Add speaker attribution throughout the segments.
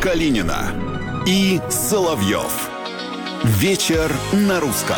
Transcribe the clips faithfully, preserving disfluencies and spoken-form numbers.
Speaker 1: Калинина и Соловьев. Вечер на русском.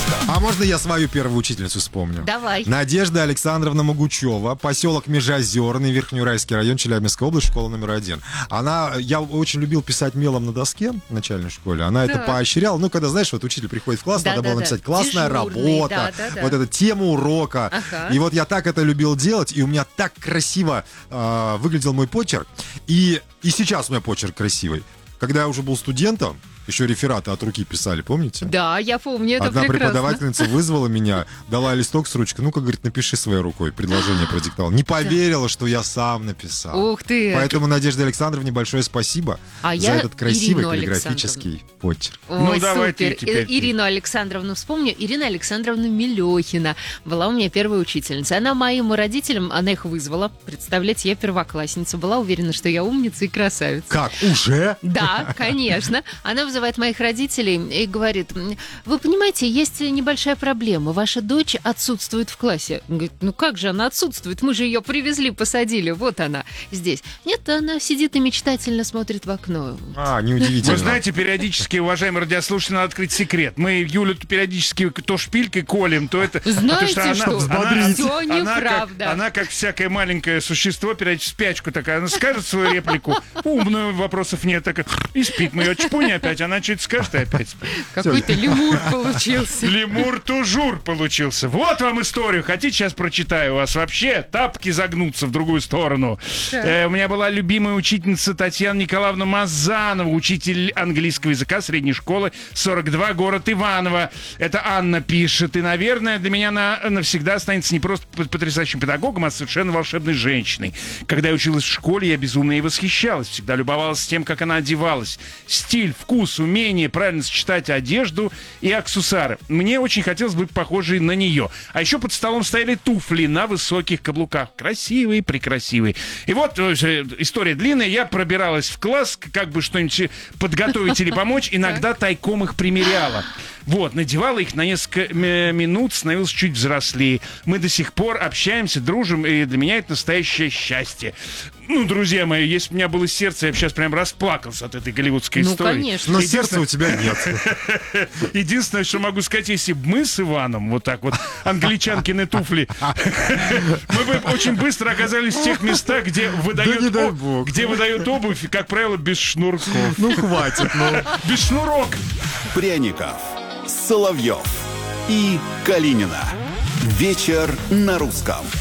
Speaker 2: А можно я свою первую учительницу вспомню?
Speaker 3: Давай.
Speaker 2: Надежда Александровна Могучева, поселок Межозерный, Верхнеуральский район, Челябинская область, школа номер один. Она, я очень любил писать мелом на доске в начальной школе. Она
Speaker 3: да.
Speaker 2: это поощряла. Ну, когда, знаешь, вот учитель приходит в класс,
Speaker 3: да,
Speaker 2: надо
Speaker 3: да,
Speaker 2: было
Speaker 3: да.
Speaker 2: написать классная
Speaker 3: Дежурный,
Speaker 2: работа,
Speaker 3: да, да, да.
Speaker 2: вот эта тема урока.
Speaker 3: Ага.
Speaker 2: И вот я так это любил делать, и у меня так красиво э, выглядел мой почерк. И, и сейчас у меня почерк красивый. Когда я уже был студентом, еще рефераты от руки писали, помните?
Speaker 3: Да, я помню, это
Speaker 2: Одна
Speaker 3: прекрасно.
Speaker 2: преподавательница вызвала меня, дала листок с ручкой. Ну-ка, говорит, напиши своей рукой. Предложение продиктовал. Не поверила, что я сам написал.
Speaker 3: Ух ты!
Speaker 2: Поэтому Надежде Александровне большое спасибо
Speaker 3: а
Speaker 2: за
Speaker 3: я
Speaker 2: этот красивый
Speaker 3: Ирину
Speaker 2: каллиграфический почерк.
Speaker 3: Ой,
Speaker 4: Ну, давай
Speaker 3: супер.
Speaker 4: ты теперь.
Speaker 3: И- Ирину Александровну вспомню. Ирина Александровна Мелехина была у меня первая учительница. Она моим родителям, она их вызвала. Представляете, я первоклассница. Была уверена, что я умница и красавица.
Speaker 2: Как? Уже?
Speaker 3: Да, конечно. Она вызывает моих родителей и говорит: вы понимаете, есть небольшая проблема. Ваша дочь отсутствует в классе. Он говорит: ну как же она отсутствует? Мы же ее привезли, посадили. Вот она здесь. Нет, она сидит и мечтательно смотрит в окно.
Speaker 2: А, неудивительно.
Speaker 4: Вы знаете, периодически, уважаемые радиослушатели, надо открыть секрет. Мы Юлю периодически то шпилькой колем, то это...
Speaker 3: Знаете
Speaker 4: потому
Speaker 3: что?
Speaker 4: она, она,
Speaker 3: Всё
Speaker 4: она,
Speaker 3: неправда.
Speaker 4: как, она, как всякое маленькое существо, периодически спячку такая, она скажет свою реплику, умную, вопросов нет, так, и спит. Мы ее чпунь опять, она что-то скажет и опять спит.
Speaker 3: Какой-то лемур получился.
Speaker 4: Лемур-тужур получился. Вот вам историю. Хотите, сейчас прочитаю вас? Вообще, тапки загнутся в другую сторону. Э, у меня была любимая учительница Татьяна Николаевна Мазанова, учитель английского языка средней школы сорок два, город Иваново. Это Анна пишет. И, наверное, для меня она навсегда останется не просто потрясающим педагогом, а совершенно волшебной женщиной. Когда я училась в школе, я безумно ей восхищалась. Всегда любовалась тем, как она одевалась. Стиль, вкус, умение правильно сочетать одежду и аксессуары. Мне очень хотелось быть похожей на нее. А еще под столом стояли туфли на высоких каблуках. Красивые, прекрасивые. И вот э, история длинная. Я пробиралась в класс, как бы что-нибудь подготовить или помочь. Иногда тайком их примеряла. Вот, надевала их на несколько минут, становилась чуть взрослее. Мы до сих пор общаемся, дружим, и для меня это настоящее счастье. Ну, друзья мои, если бы у меня было сердце, я бы сейчас прям расплакался от этой голливудской
Speaker 3: Ну,
Speaker 4: истории.
Speaker 3: конечно.
Speaker 2: Но сердца у тебя нет.
Speaker 4: Единственное, что могу сказать, если бы мы с Иваном, вот так вот, англичанкины туфли, мы бы очень быстро оказались в тех местах, где выдают,
Speaker 2: Да не дай
Speaker 4: о-
Speaker 2: бог.
Speaker 4: где выдают обувь, как правило, без шнурков.
Speaker 2: Ну, хватит, ну.
Speaker 4: Без шнурок.
Speaker 1: Пряников, Соловьев и Калинина. Вечер на русском.